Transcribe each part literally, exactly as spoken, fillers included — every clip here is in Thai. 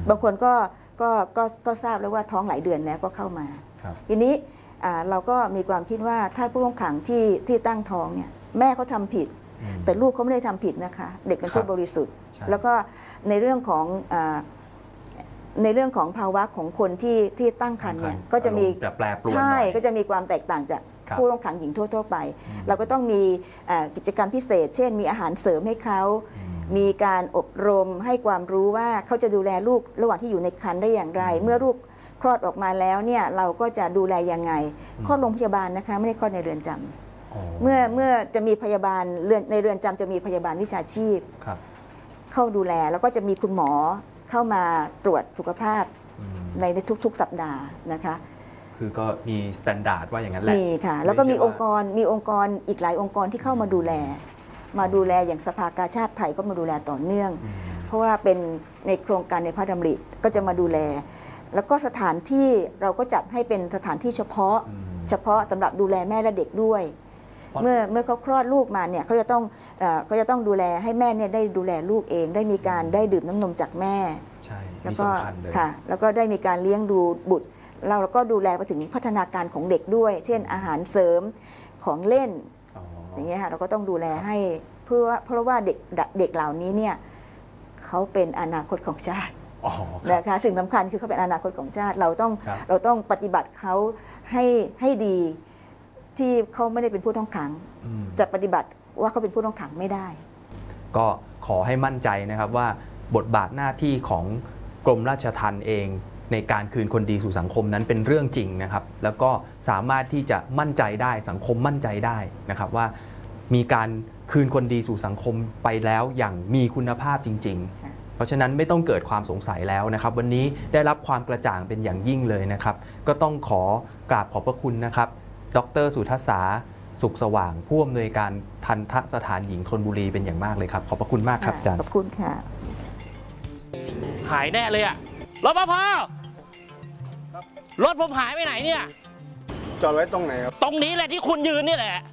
บางคนก็ก็ก็ก็ทราบแล้วว่าท้องหลายเดือนแล้วก็เข้ามาทีนี้เราก็มีความคิดว่าถ้าผู้ต้องขังที่ที่ตั้งท้องเนี่ยแม่เขาทำผิดแต่ลูกเขาไม่ได้ทำผิดนะคะเด็กเป็นผู้บริสุทธิ์แล้วก็ในเรื่องของในเรื่องของภาวะของคนที่ที่ตั้งครรภ์เนี่ยก็จะมีใช่ก็จะมีความแตกต่างจากผู้ต้องขังหญิงทั่วๆไปเราก็ต้องมีกิจกรรมพิเศษเช่นมีอาหารเสริมให้เขามีการอบรมให้ความรู้ว่าเขาจะดูแลลูกระหว่างที่อยู่ในครรภ์ได้อย่างไรเมื่อลูกคลอดออกมาแล้วเนี่ยเราก็จะดูแลยังไงคลอดโรงพยาบาลนะคะไม่ได้คลอดในเรือนจำเมื่อเมื่อจะมีพยาบาลในเรือนจำจะมีพยาบาลวิชาชีพเข้าดูแลแล้วก็จะมีคุณหมอเข้ามาตรวจสุขภาพในทุกๆสัปดาห์นะคะคือก็มีมาตรฐานว่าอย่างนั้นแหละมีค่ะแล้วก็มีองค์กรมีองค์กรอีกหลายองค์กรที่เข้ามาดูแลมาดูแลอย่างสภากาชาติไทยก็มาดูแลต่อเนื่องเพราะว่าเป็นในโครงการในพระดำริก็จะมาดูแลแล้วก็สถานที่เราก็จัดให้เป็นสถานที่เฉพาะเฉพาะสำหรับดูแลแม่และเด็กด้วยเมื่อเมื่อเขาคลอดลูกมาเนี่ยเขาจะต้องเขาจะต้องดูแลให้แม่เนี่ยได้ดูแลลูกเองได้มีการได้ดื่มน้ำนมจากแม่ใช่แล้วก็ค่ะแล้วก็ได้มีการเลี้ยงดูบุตรเราก็ดูแลไปถึงพัฒนาการของเด็กด้วยเช่นอาหารเสริมของเล่นอย่างเงี้ยค่ะเราก็ต้องดูแลให้เพื่อเพราะว่าเด็กเด็กเหล่านี้เนี่ยเขาเป็นอนาคตของชาตินะคะสิ่งสำคัญคือเขาเป็นอนาคตของชาติเราต้องเราต้องปฏิบัติเขาให้ให้ดีที่เขาไม่ได้เป็นผู้ต้องขังจะปฏิบัติว่าเขาเป็นผู้ต้องขังไม่ได้ก็ขอให้มั่นใจนะครับว่าบทบาทหน้าที่ของกรมราชทัณฑ์เองในการคืนคนดีสู่สังคมนั้นเป็นเรื่องจริงนะครับแล้วก็สามารถที่จะมั่นใจได้สังคมมั่นใจได้นะครับว่ามีการคืนคนดีสู่สังคมไปแล้วอย่างมีคุณภาพจริงๆเพราะฉะนั้นไม่ต้องเกิดความสงสัยแล้วนะครับวันนี้ได้รับความกระจ่างเป็นอย่างยิ่งเลยนะครับก็ต้องขอกราบขอบพระคุณนะครับดร.สุทัศสาสุขสว่างผู้อำนวยการทันทสถานหญิงธนบุรีเป็นอย่างมากเลยครับขอบพระคุณมากครับอาจารย์ขอบคุณค่ะหายแน่เลยอะรปภรถผมหายไปไหนเนี่ยจอดไว้ตรงไหนครับตรงนี้แหละที่คุณยืนนี่แหละ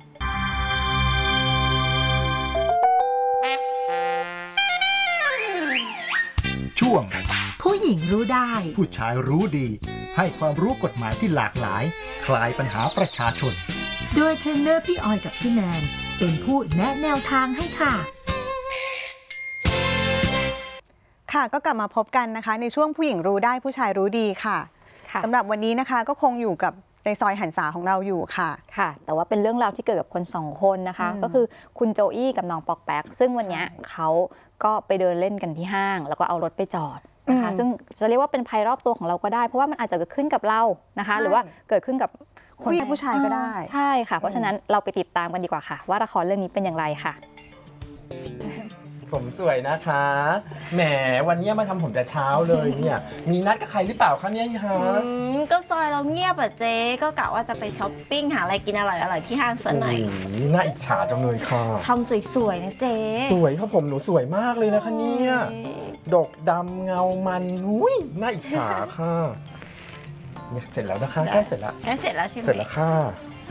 ช่วงผู้หญิงรู้ได้ผู้ชายรู้ดีให้ความรู้กฎหมายที่หลากหลายคลายปัญหาประชาชนโดยเทรนเนอร์พี่ออยกับพี่แนนเป็นผู้แนะแนวทางให้ค่ะค่ะก็กลับมาพบกันนะคะในช่วงผู้หญิงรู้ได้ผู้ชายรู้ดีค่ะสำหรับวันนี้นะคะก็คงอยู่กับในซอยหันษาของเราอยู่ค่ะค่ะแต่ว่าเป็นเรื่องราวที่เกิดกับคนสองคนนะคะก็คือคุณโจอี้กับน้องปอกแป๊กซึ่งวันนี้เขาก็ไปเดินเล่นกันที่ห้างแล้วก็เอารถไปจอดนะคะซึ่งจะเรียกว่าเป็นภัยรอบตัวของเราก็ได้เพราะว่ามันอาจจะเกิดขึ้นกับเรานะคะหรือว่าเกิดขึ้นกับคนผู้ชายก็ได้ใช่ค่ะเพราะฉะนั้นเราไปติดตามกันดีกว่าค่ะว่าละครเรื่องนี้เป็นอย่างไรค่ะผมสวยนะคะแหมวันนี้มาทำผมแต่เช้าเลยเนี่ยมีนัดกับใครหรือเปล่าคะเนี่ยฮะก็ซอยเราเงียบอะเจ๊ก็กะว่าจะไปช้อปปิ้งหาอะไรกินอร่อยๆที่ห้างสักหน่อยน่าอิจฉาจังเลยค่ะทำสวยๆนะเจ๊สวยครับผมหนูสวยมากเลยนะคะเนี่ยดกดำเงามันอุ้ยน่าอิจฉาค่ะเนี่ยเสร็จแล้วนะคะใกล้เสร็จแล้วใกล้เสร็จแล้วใช่ไหมเสร็จแล้วค่ะ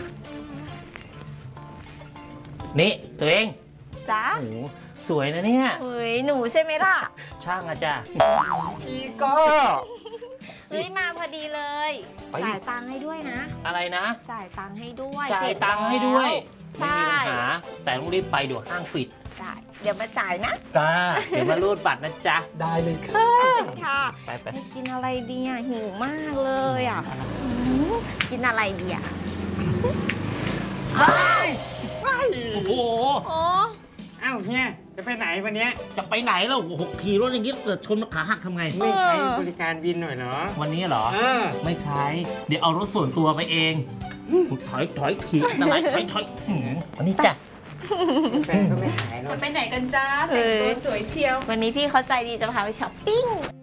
นี่ตัวเองจ้าสวยนะเนี่ยเฮ้ยหนูใช่ไหมล่ะช่างอะจ้ะพี่ก็เฮ้ยมาพอดีเลยจ่ายตังค์ให้ด้วยนะอะไรนะจ่ายตังค์ให้ด้วยจ่ายตังค์ให้ด้วยไม่มีปัญหาแต่ต้องรีบไปเดี๋ยวห้างปิดจ่ายเดี๋ยวมาจ่ายนะจ้าเดี๋ยวมารูดบัตรนะจ๊ะได้เลยค่ะค่ะไปไปกินอะไรดีอ่ะหิวมากเลยอ่ะกินอะไรดีอ่ะโอ้โหอ้าวเฮียจะไปไหนวันนี้จะไปไหนแล้วโอ้โหขี่รถอย่างนี้เกิดชนขาหักทำไงไม่ใช้บริการวินหน่อยเนาะวันนี้เหรอไม่ใช้เดี๋ยวเอารถส่วนตัวไปเองถอยถอยขี่อะไรถอยถอยวันนี้จ้ะแฟนก็ไม่หายเนาะจะไปไหนกันจ้าแต่งตัวสวยเชียววันนี้พี่เขาใจดีจะพาไปช้อปปิ้ง